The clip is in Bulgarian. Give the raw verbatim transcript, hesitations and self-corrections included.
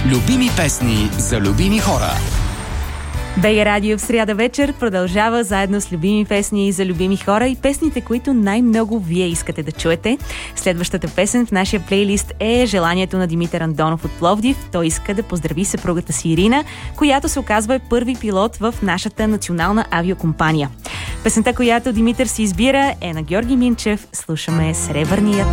Любими песни за любими хора. БГ Радио в сряда вечер продължава заедно с любими песни за любими хора и песните, които най-много вие искате да чуете. Следващата песен в нашия плейлист е желанието на Димитър Андонов от Пловдив. Той иска да поздрави съпругата си Ирина, която се оказва е първи пилот в нашата национална авиокомпания. Песента, която Димитър си избира, е на Георги Минчев. Слушаме Сребърният